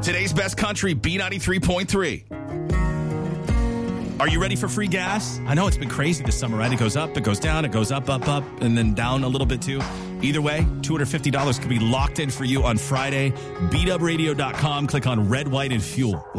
Today's best country, B93.3. Are you ready for free gas? I know it's been crazy this summer, right? It goes up, it goes down, it goes up, and then down a little bit too. Either way, $250 could be locked in for you on Friday. BeatUpRadio.com. Click on Red, White, and Fuel.